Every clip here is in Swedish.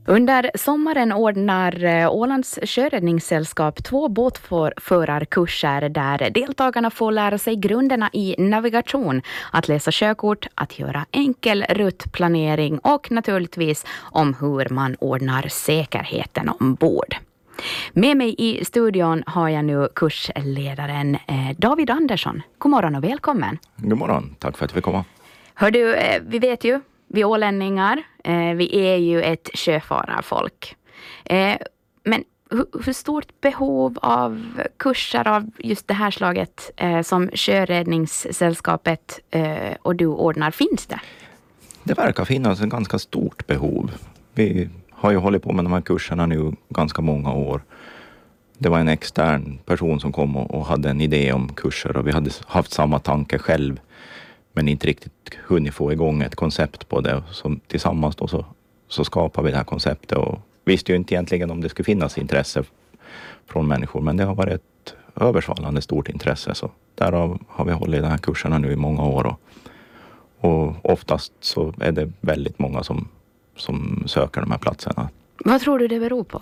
Under sommaren ordnar Ålands sjöräddningssällskap 2 båtförarkurser där deltagarna får lära sig grunderna i navigation, att läsa sjökort, att göra enkel ruttplanering och naturligtvis om hur man ordnar säkerheten ombord. Med mig i studion har jag nu kursledaren David Andersson. God morgon och välkommen. God morgon, tack för att vi kom. Hör du, vi vet ju, vi ålänningar, vi är ju ett sjöfararfolk. Men hur stort behov av kurser av just det här slaget som Sjöräddningssällskapet och du ordnar finns det? Det verkar finnas ett ganska stort behov. Vi har ju hållit på med de här kurserna nu ganska många år. Det var en extern person som kom och hade en idé om kurser och vi hade haft samma tanke själv. Men inte riktigt hunnit få igång ett koncept på det. Som tillsammans då så skapar vi det här konceptet och visste ju inte egentligen om det skulle finnas intresse från människor. Men det har varit ett översvallande stort intresse. Så därav har vi hållit de här kurserna nu i många år. Och oftast så är det väldigt många som söker de här platserna. Vad tror du det beror på?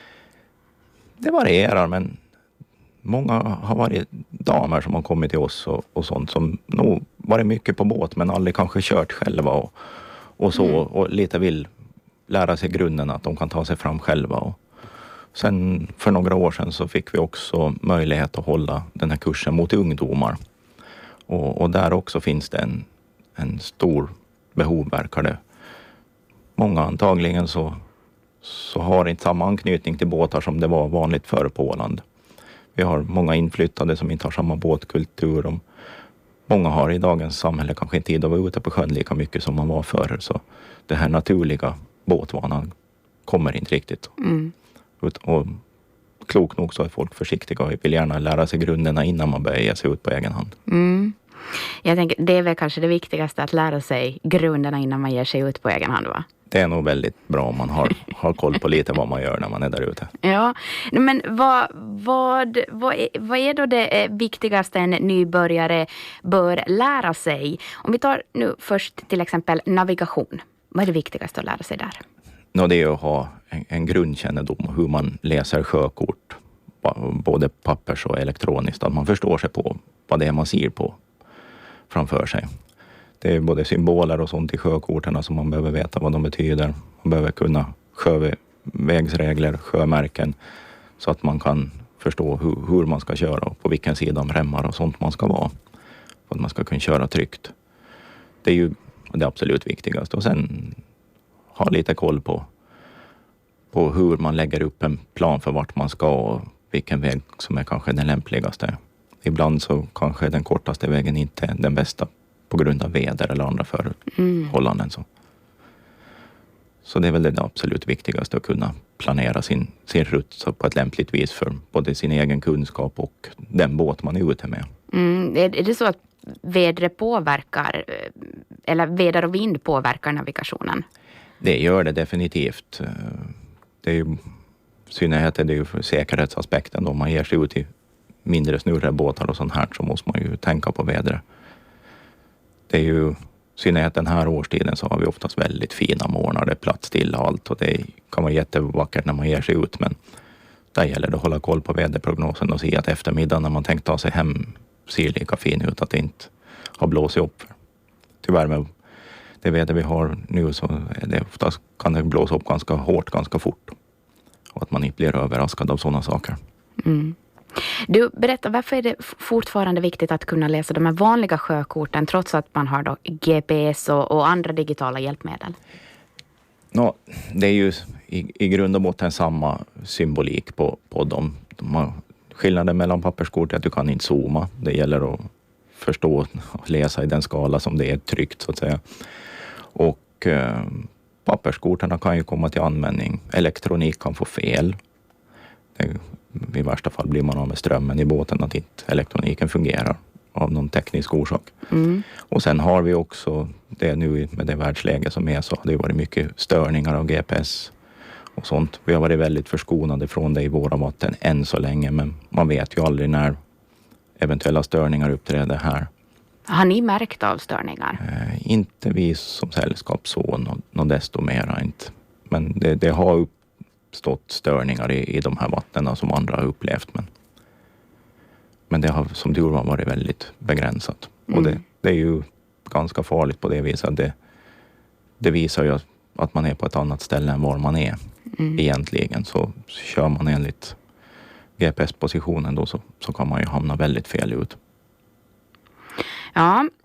Det varierar, men många har varit damer som har kommit till oss och sånt som nog varit mycket på båt men aldrig kanske kört själva och så och lite vill lära sig grunden att de kan ta sig fram själva. Och sen för några år sedan så fick vi också möjlighet att hålla den här kursen mot ungdomar. Och där också finns det en stor behov, verkar det. Många antagligen så har inte samma anknytning till båtar som det var vanligt förr på Åland. Vi har många inflyttade som inte har samma båtkultur. Och många har i dagens samhälle kanske inte tid att vara ute på sjön lika mycket som man var förr. Så det här naturliga båtvanan kommer inte riktigt. Och klokt nog så är folk försiktiga och vill gärna lära sig grunderna innan man börjar ge sig ut på egen hand. Jag tänker, det är väl kanske det viktigaste att lära sig grunderna innan man ger sig ut på egen hand, va? Det är nog väldigt bra om man har koll på lite vad man gör när man är där ute. Ja, men vad är då det viktigaste en nybörjare bör lära sig? Om vi tar nu först till exempel navigation. Vad är det viktigaste att lära sig där? Det är att ha en grundkännedom hur man läser sjökort. Både pappers och elektroniskt. Att man förstår sig på vad det är man ser på framför sig. Det är både symboler och sånt i sjökorten som man behöver veta vad de betyder. Man behöver kunna sjövägsregler, sjömärken så att man kan förstå hur man ska köra och på vilken sida om remmar och sånt man ska vara. För att man ska kunna köra tryggt. Det är ju det absolut viktigaste. Och sen ha lite koll på hur man lägger upp en plan för vart man ska och vilken väg som är kanske den lämpligaste. Ibland så kanske den kortaste vägen inte är den bästa på grund av väder eller andra förhållanden. Så det är väl det absolut viktigaste, att kunna planera sin rutt på ett lämpligt vis för både sin egen kunskap och den båt man är ute med. Är det så att vädret påverkar, eller väder och vind påverkar navigationen? Det gör det definitivt. Det är ju, i synnerhet är det ju för säkerhetsaspekten. Då man ger sig ut i mindre snurre båtar och sånt här så måste man ju tänka på vädret. Det är ju, i synnerhet den här årstiden så har vi oftast väldigt fina morgnar, det är plats till och allt och det kan vara jättevackert när man ger sig ut, men där gäller det att hålla koll på väderprognosen och se att eftermiddagen när man tänkt ta sig hem ser lika fin ut, att det inte har blåsit upp. Tyvärr med det väder vi har nu så är det oftast, kan det blåsa upp ganska hårt, ganska fort och att man inte blir överraskad av sådana saker. Du, berätta, varför är det fortfarande viktigt att kunna läsa de här vanliga sjökorten trots att man har då GPS och andra digitala hjälpmedel? Det är ju i grund och botten samma symbolik på dem. Skillnaden mellan papperskort är att du kan inte zooma. Det gäller att förstå och läsa i den skala som det är tryckt så att säga. Och papperskorten kan ju komma till användning. Elektronik kan få fel. I värsta fall blir man av med strömmen i båten, att inte elektroniken fungerar av någon teknisk orsak. Och sen har vi också det nu med det världsläge som är, så har det varit mycket störningar av GPS och sånt. Vi har varit väldigt förskonade från det i våra vatten än så länge, men man vet ju aldrig när eventuella störningar uppträder här. Har ni märkt av störningar? Inte vi som sällskap så, något desto mera inte. Men det har uppstått störningar i de här vattnen som andra har upplevt. Men det har som tur var varit väldigt begränsat. Och det är ju ganska farligt på det viset. Det visar ju att man är på ett annat ställe än var man är egentligen. Så kör man enligt GPS-positionen då så kan man ju hamna väldigt fel ut. Ja,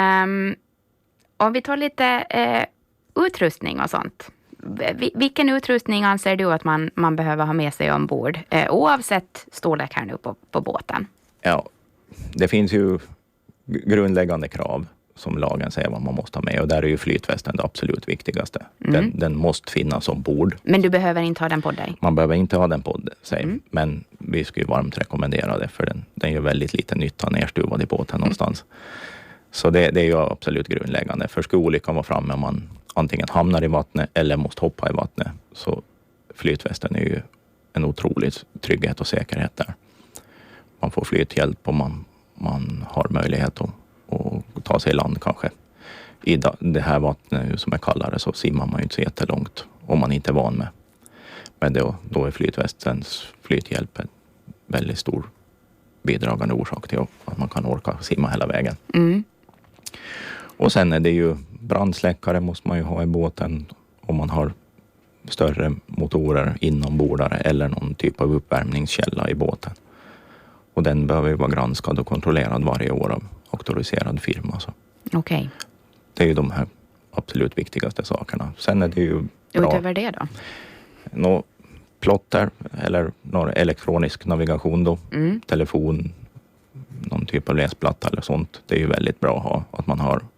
om vi tar lite utrustning och sånt. Vilken utrustning anser du att man behöver ha med sig ombord? Oavsett storlek här nu på båten. Ja, det finns ju grundläggande krav som lagen säger vad man måste ha med. Och där är ju flytvästen det absolut viktigaste. Den måste finnas ombord. Men du behöver inte ha den på dig? Man behöver inte ha den på sig. Men vi skulle varmt rekommendera det. För den gör väldigt lite nytta nerstuvad i båten någonstans. Så det är ju absolut grundläggande. För skulle olyckan vara framme om man antingen hamnar i vattnet eller måste hoppa i vattnet. Så flytvästen är ju en otrolig trygghet och säkerhet där. Man får flythjälp och man har möjlighet att ta sig i land kanske. I det här vattnet som är kallare så simmar man ju inte så jättelångt om man inte är van med. Men då är flytvästens flythjälp en väldigt stor bidragande orsak till att man kan orka simma hela vägen. Och sen är det ju brandsläckare måste man ju ha i båten om man har större motorer inombordare eller någon typ av uppvärmningskälla i båten. Och den behöver ju vara granskad och kontrollerad varje år av auktoriserad firma. Okej. Det är ju de här absolut viktigaste sakerna. Sen är det ju bra. Utöver det då? Nå plotter eller någon elektronisk navigation då. Telefon, någon typ av läsplatta eller sånt. Det är ju väldigt bra att ha. Att man har